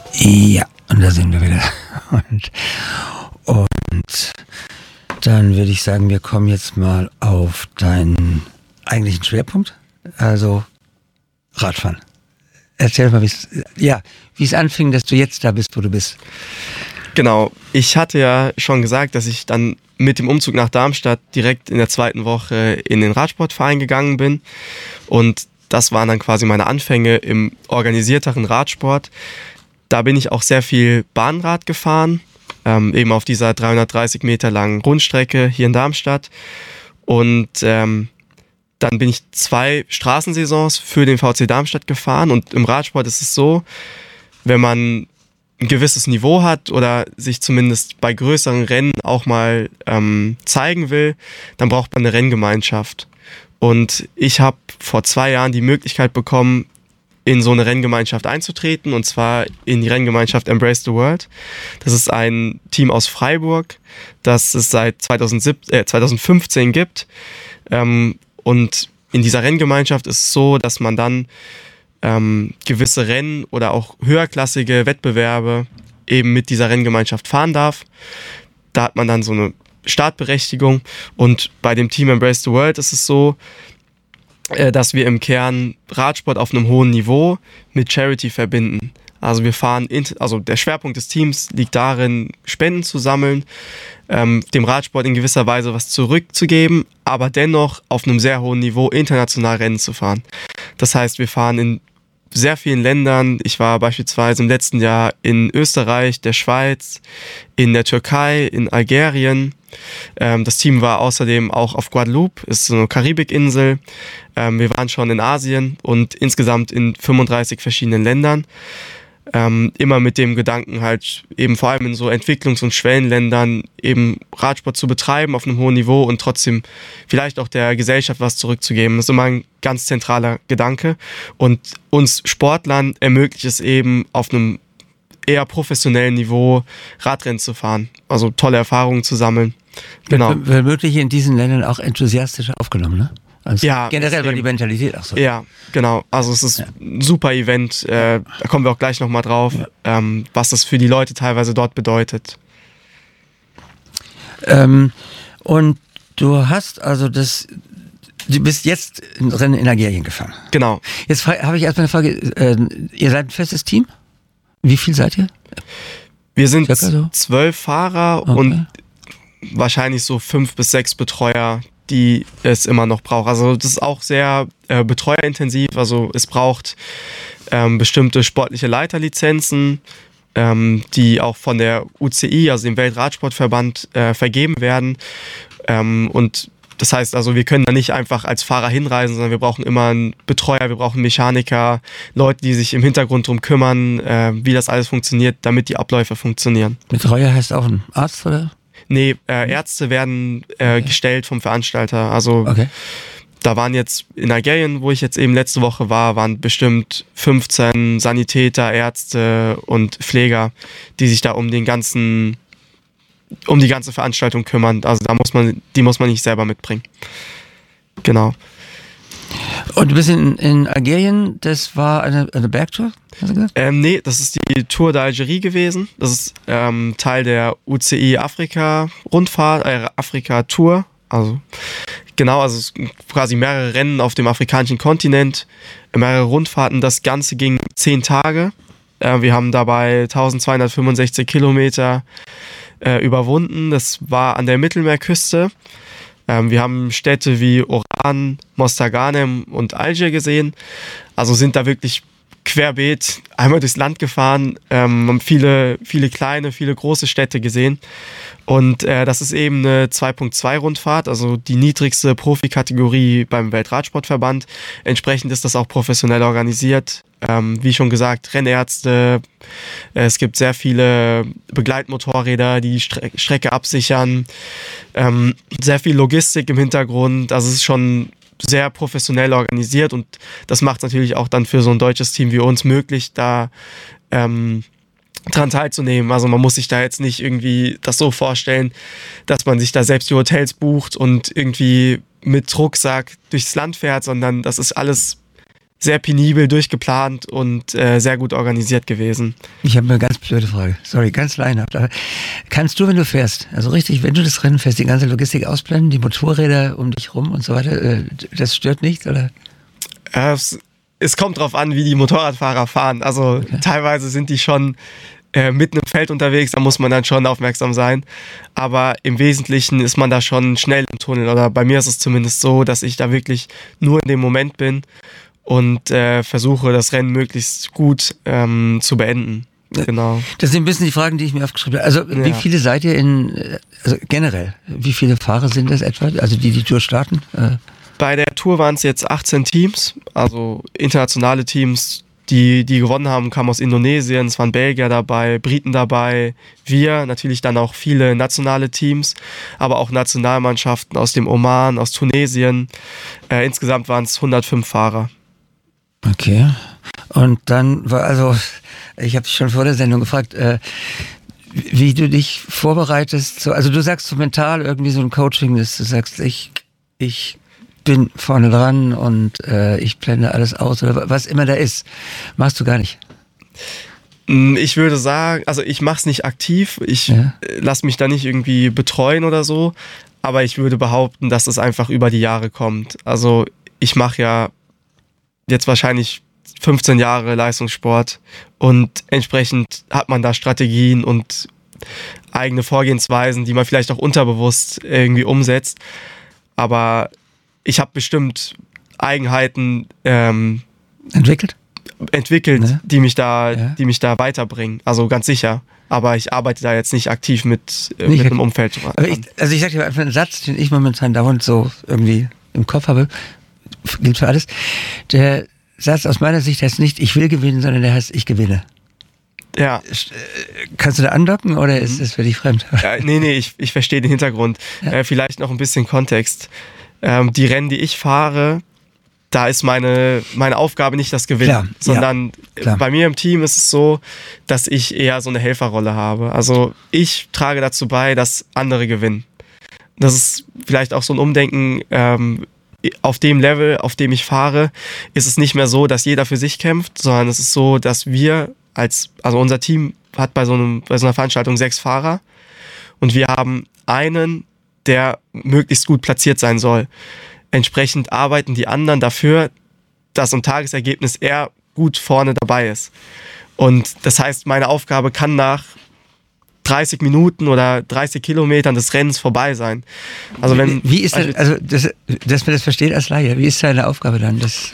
Ja, und da sind wir wieder. Und dann würde ich sagen, wir kommen jetzt mal auf deinen eigentlichen Schwerpunkt, also Radfahren. Erzähl mal, wie es anfing, dass du jetzt da bist, wo du bist. Genau, ich hatte ja schon gesagt, dass ich dann mit dem Umzug nach Darmstadt direkt in der 2. Woche in den Radsportverein gegangen bin. Und das waren dann quasi meine Anfänge im organisierteren Radsport. Da bin ich auch sehr viel Bahnrad gefahren, eben auf dieser 330 Meter langen Rundstrecke hier in Darmstadt. Und dann bin ich 2 Straßensaisons für den VC Darmstadt gefahren. Und im Radsport ist es so, wenn man ein gewisses Niveau hat oder sich zumindest bei größeren Rennen auch mal zeigen will, dann braucht man eine Renngemeinschaft. Und ich habe vor 2 Jahren die Möglichkeit bekommen, in so eine Renngemeinschaft einzutreten, und zwar in die Renngemeinschaft Embrace the World. Das ist ein Team aus Freiburg, das es seit 2015 gibt. Und in dieser Renngemeinschaft ist es so, dass man dann gewisse Rennen oder auch höherklassige Wettbewerbe eben mit dieser Renngemeinschaft fahren darf. Da hat man dann so eine Startberechtigung, und bei dem Team Embrace the World ist es so, dass wir im Kern Radsport auf einem hohen Niveau mit Charity verbinden. Also der Schwerpunkt des Teams liegt darin, Spenden zu sammeln, dem Radsport in gewisser Weise was zurückzugeben, aber dennoch auf einem sehr hohen Niveau international Rennen zu fahren. Das heißt, wir fahren in sehr vielen Ländern. Ich war beispielsweise im letzten Jahr in Österreich, der Schweiz, in der Türkei, in Algerien. Das Team war außerdem auch auf Guadeloupe, ist so eine Karibikinsel. Wir waren schon in Asien und insgesamt in 35 verschiedenen Ländern. Immer mit dem Gedanken halt eben vor allem in so Entwicklungs- und Schwellenländern eben Radsport zu betreiben auf einem hohen Niveau und trotzdem vielleicht auch der Gesellschaft was zurückzugeben. Das ist immer ein ganz zentraler Gedanke, und uns Sportlern ermöglicht es eben auf einem eher professionellen Niveau Radrennen zu fahren, also tolle Erfahrungen zu sammeln. Genau. Wird wirklich in diesen Ländern auch enthusiastischer aufgenommen, ne? Also ja, generell war die Mentalität auch so. Ja, genau. Also es ist ein super Event. Da kommen wir auch gleich nochmal drauf, was das für die Leute teilweise dort bedeutet. Und du hast du bist jetzt ein Rennen in Algerien gefahren. Genau. Jetzt habe ich erstmal eine Frage. Ihr seid ein festes Team? Wie viel seid ihr? Wir sind 12 Fahrer und wahrscheinlich so 5 bis 6 Betreuer, die es immer noch braucht. Also das ist auch sehr betreuerintensiv. Also es braucht bestimmte sportliche Leiterlizenzen, die auch von der UCI, also dem Weltradsportverband, vergeben werden. Und das heißt also, wir können da nicht einfach als Fahrer hinreisen, sondern wir brauchen immer einen Betreuer, wir brauchen Mechaniker, Leute, die sich im Hintergrund drum kümmern, wie das alles funktioniert, damit die Abläufe funktionieren. Betreuer heißt auch ein Arzt, oder? Nee, Ärzte werden gestellt vom Veranstalter. Also da waren jetzt in Algerien, wo ich jetzt eben letzte Woche war, waren bestimmt 15 Sanitäter, Ärzte und Pfleger, die sich da um die ganze Veranstaltung kümmern. Also die muss man nicht selber mitbringen. Genau. Und du bist in Algerien, das war eine Bergtour, hast du gesagt? Nee, das ist die Tour d'Algérie gewesen. Das ist Teil der UCI Afrika-Rundfahrt, Afrika-Tour. Also genau, also es sind quasi mehrere Rennen auf dem afrikanischen Kontinent, mehrere Rundfahrten. Das Ganze ging 10 Tage. Wir haben dabei 1265 Kilometer überwunden. Das war an der Mittelmeerküste. Wir haben Städte wie Oran, Mostaganem und Algier gesehen. Also sind da wirklich querbeet einmal durchs Land gefahren, haben viele kleine, viele große Städte gesehen. Und das ist eben eine 2.2 Rundfahrt, also die niedrigste Profikategorie beim Weltradsportverband. Entsprechend ist das auch professionell organisiert. Wie schon gesagt, Rennärzte, es gibt sehr viele Begleitmotorräder, die Strecke absichern, sehr viel Logistik im Hintergrund, also es ist schon sehr professionell organisiert, und das macht es natürlich auch dann für so ein deutsches Team wie uns möglich, da dran teilzunehmen. Also man muss sich da jetzt nicht irgendwie das so vorstellen, dass man sich da selbst die Hotels bucht und irgendwie mit Rucksack durchs Land fährt, sondern das ist alles sehr penibel, durchgeplant und sehr gut organisiert gewesen. Ich habe eine ganz blöde Frage. Sorry, ganz laienhaft. Aber kannst du, wenn du fährst, also richtig, wenn du das Rennen fährst, die ganze Logistik ausblenden, die Motorräder um dich rum und so weiter, das stört nicht, oder? Es kommt drauf an, wie die Motorradfahrer fahren. Also teilweise sind die schon mitten im Feld unterwegs, da muss man dann schon aufmerksam sein. Aber im Wesentlichen ist man da schon schnell im Tunnel. Oder bei mir ist es zumindest so, dass ich da wirklich nur in dem Moment bin und versuche, das Rennen möglichst gut zu beenden. Genau. Das sind ein bisschen die Fragen, die ich mir aufgeschrieben habe. Also wie viele seid ihr also generell, wie viele Fahrer sind das etwa, also die Tour starten? Bei der Tour waren es jetzt 18 Teams, also internationale Teams, die gewonnen haben, kamen aus Indonesien, es waren Belgier dabei, Briten dabei, wir, natürlich dann auch viele nationale Teams, aber auch Nationalmannschaften aus dem Oman, aus Tunesien. Insgesamt waren es 105 Fahrer. Okay. Und dann war ich habe dich schon vor der Sendung gefragt, wie du dich vorbereitest. Also du sagst so mental irgendwie so ein Coaching, dass du sagst, ich bin vorne dran und ich blende alles aus oder was immer da ist. Machst du gar nicht? Ich würde sagen, also ich mache es nicht aktiv, ich lasse mich da nicht irgendwie betreuen oder so, aber ich würde behaupten, dass es einfach über die Jahre kommt. Also ich mache ja jetzt wahrscheinlich 15 Jahre Leistungssport und entsprechend hat man da Strategien und eigene Vorgehensweisen, die man vielleicht auch unterbewusst irgendwie umsetzt. Aber ich habe bestimmt Eigenheiten entwickelt, ne? die mich da weiterbringen. Also ganz sicher. Aber ich arbeite da jetzt nicht aktiv mit einem Umfeld dran. Aber ich sage dir einfach einen Satz, den ich momentan dauernd so irgendwie im Kopf habe, gilt für alles. Der Satz aus meiner Sicht heißt nicht, ich will gewinnen, sondern der heißt, ich gewinne. Ja. Kannst du da andocken oder ist das für dich fremd? Ja, nee, ich verstehe den Hintergrund. Ja. Vielleicht noch ein bisschen Kontext. Die Rennen, die ich fahre, da ist meine Aufgabe nicht das Gewinnen, sondern bei mir im Team ist es so, dass ich eher so eine Helferrolle habe. Also ich trage dazu bei, dass andere gewinnen. Das ist vielleicht auch so ein Umdenken. Auf dem Level, auf dem ich fahre, ist es nicht mehr so, dass jeder für sich kämpft, sondern es ist so, dass wir also unser Team hat bei so einer Veranstaltung 6 Fahrer und wir haben einen, der möglichst gut platziert sein soll. Entsprechend arbeiten die anderen dafür, dass im Tagesergebnis er gut vorne dabei ist. Und das heißt, meine Aufgabe kann nach 30 Minuten oder 30 Kilometern des Rennens vorbei sein. Also wie ist das, also dass man das versteht als Laie, wie ist deine Aufgabe dann, dass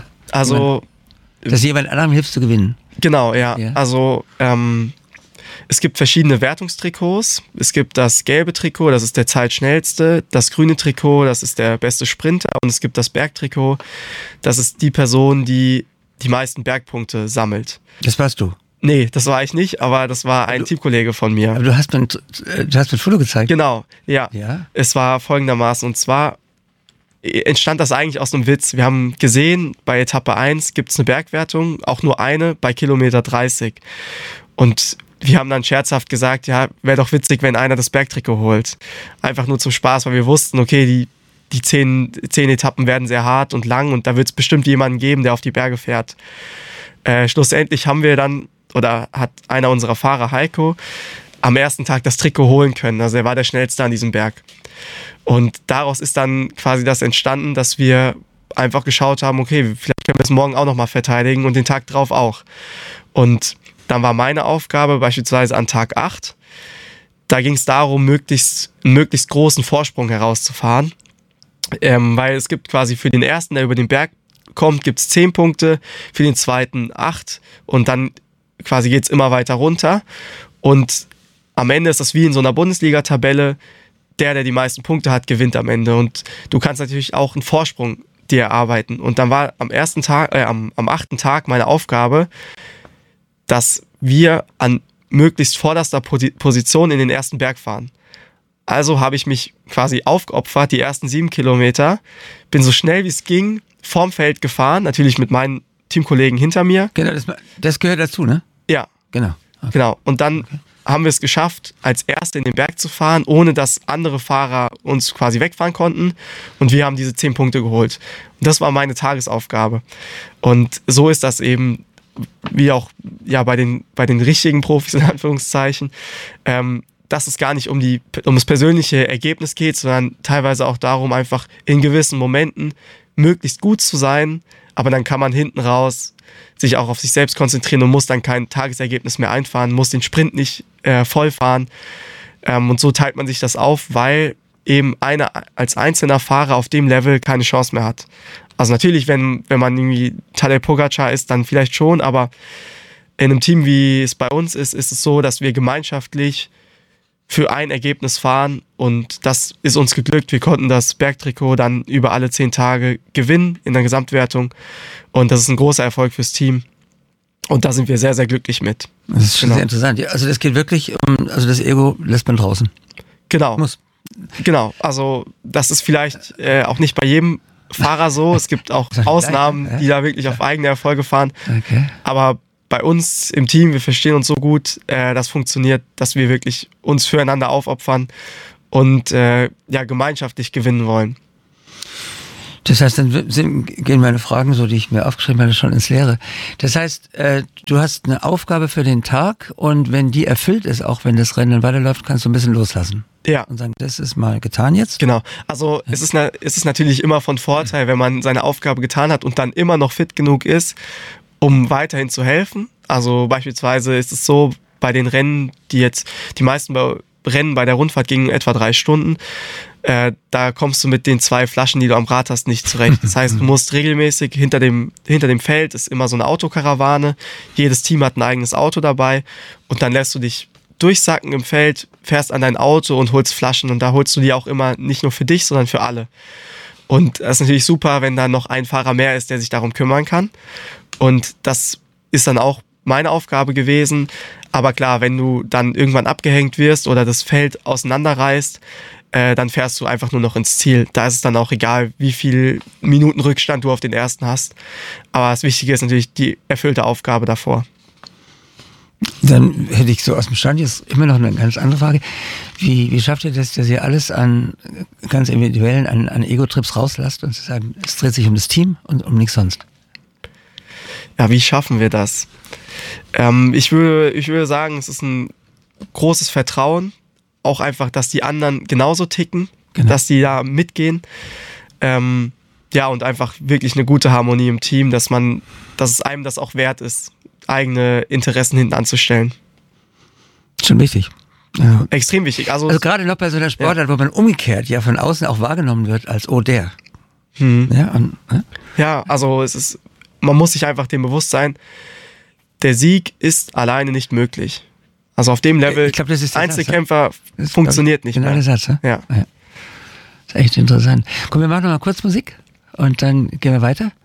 jemand anderem hilft zu gewinnen? Genau, ja. Also es gibt verschiedene Wertungstrikots. Es gibt das gelbe Trikot, das ist der Zeitschnellste. Das grüne Trikot, das ist der beste Sprinter. Und es gibt das Bergtrikot, das ist die Person, die die meisten Bergpunkte sammelt. Das warst du? Nee, das war ich nicht, aber das war ein Teamkollege von mir. Aber du hast mir ein Foto gezeigt? Genau, ja. Es war folgendermaßen, und zwar entstand das eigentlich aus einem Witz. Wir haben gesehen, bei Etappe 1 gibt es eine Bergwertung, auch nur eine, bei Kilometer 30. Und wir haben dann scherzhaft gesagt, ja, wäre doch witzig, wenn einer das Bergtrikot holt. Einfach nur zum Spaß, weil wir wussten, okay, die 10 Etappen werden sehr hart und lang und da wird es bestimmt jemanden geben, der auf die Berge fährt. Schlussendlich haben wir dann, oder hat einer unserer Fahrer, Heiko, am ersten Tag das Trikot holen können. Also er war der Schnellste an diesem Berg. Und daraus ist dann quasi das entstanden, dass wir einfach geschaut haben, okay, vielleicht können wir es morgen auch nochmal verteidigen und den Tag drauf auch. Und dann war meine Aufgabe beispielsweise an Tag 8, da ging es darum, einen möglichst großen Vorsprung herauszufahren. Weil es gibt quasi für den ersten, der über den Berg kommt, gibt es 10 Punkte, für den zweiten 8 und dann quasi geht es immer weiter runter. Und am Ende ist das wie in so einer Bundesliga-Tabelle, der die meisten Punkte hat, gewinnt am Ende. Und du kannst natürlich auch einen Vorsprung dir erarbeiten. Und dann war am 8. Tag meine Aufgabe, dass wir an möglichst vorderster Position in den ersten Berg fahren. Also habe ich mich quasi aufgeopfert, die ersten 7 Kilometer, bin so schnell wie es ging vorm Feld gefahren, natürlich mit meinen Teamkollegen hinter mir. Genau, das gehört dazu, ne? Ja. Genau. Okay. Genau. Und dann haben wir es geschafft, als Erste in den Berg zu fahren, ohne dass andere Fahrer uns quasi wegfahren konnten. Und wir haben diese 10 Punkte geholt. Und das war meine Tagesaufgabe. Und so ist das eben, wie auch ja, bei den richtigen Profis in Anführungszeichen, dass es gar nicht um das persönliche Ergebnis geht, sondern teilweise auch darum, einfach in gewissen Momenten möglichst gut zu sein. Aber dann kann man hinten raus sich auch auf sich selbst konzentrieren und muss dann kein Tagesergebnis mehr einfahren, muss den Sprint nicht voll fahren. Und so teilt man sich das auf, weil eben einer als einzelner Fahrer auf dem Level keine Chance mehr hat. Also natürlich, wenn man irgendwie Tadej Pogačar ist, dann vielleicht schon, aber in einem Team, wie es bei uns ist, ist es so, dass wir gemeinschaftlich für ein Ergebnis fahren und das ist uns geglückt. Wir konnten das Bergtrikot dann über alle 10 Tage gewinnen in der Gesamtwertung und das ist ein großer Erfolg fürs Team und da sind wir sehr, sehr glücklich mit. Das ist schon sehr interessant. Ja, also das geht wirklich also das Ego lässt man draußen. Genau. Genau, also das ist vielleicht auch nicht bei jedem Fahrer so. Es gibt auch Ausnahmen, die da wirklich auf eigene Erfolge fahren. Okay. Aber bei uns im Team, wir verstehen uns so gut, das funktioniert, dass wir wirklich uns füreinander aufopfern und gemeinschaftlich gewinnen wollen. Das heißt, dann gehen meine Fragen, so die ich mir aufgeschrieben hatte, schon ins Leere. Das heißt, du hast eine Aufgabe für den Tag und wenn die erfüllt ist, auch wenn das Rennen dann weiterläuft, kannst du ein bisschen loslassen. Ja. Und sagen, das ist mal getan jetzt. Genau. Also es ist natürlich immer von Vorteil, wenn man seine Aufgabe getan hat und dann immer noch fit genug ist, um weiterhin zu helfen. Also beispielsweise ist es so, bei den Rennen, die meisten Rennen bei der Rundfahrt gingen etwa 3 Stunden, da kommst du mit den 2 Flaschen, die du am Rad hast, nicht zurecht. Das heißt, du musst regelmäßig hinter dem Feld ist immer so eine Autokarawane. Jedes Team hat ein eigenes Auto dabei und dann lässt du dich durchsacken im Feld, fährst an dein Auto und holst Flaschen und da holst du die auch immer nicht nur für dich, sondern für alle. Und das ist natürlich super, wenn da noch ein Fahrer mehr ist, der sich darum kümmern kann. Und das ist dann auch meine Aufgabe gewesen. Aber klar, wenn du dann irgendwann abgehängt wirst oder das Feld auseinanderreißt, dann fährst du einfach nur noch ins Ziel. Da ist es dann auch egal, wie viel Minuten Rückstand du auf den ersten hast. Aber das Wichtige ist natürlich die erfüllte Aufgabe davor. Dann hätte ich so aus dem Stand jetzt immer noch eine ganz andere Frage. Wie schafft ihr das, dass ihr alles an ganz individuellen, an Ego-Trips rauslasst und zu sagen, es dreht sich um das Team und um nichts sonst? Ja, wie schaffen wir das? Ich würde sagen, es ist ein großes Vertrauen. Auch einfach, dass die anderen genauso ticken, dass die da mitgehen. Und einfach wirklich eine gute Harmonie im Team, dass es einem das auch wert ist, eigene Interessen hinten anzustellen. Schon wichtig. Ja. Extrem wichtig. Also gerade noch bei so einer Sportart, wo man umgekehrt ja von außen auch wahrgenommen wird als der. Also man muss sich einfach dem bewusst sein, der Sieg ist alleine nicht möglich. Also auf dem Level, ich glaub, das ist Einzelkämpfer funktioniert nicht mehr. Satz, ja. Das ist echt interessant. Komm, wir machen noch mal kurz Musik und dann gehen wir weiter.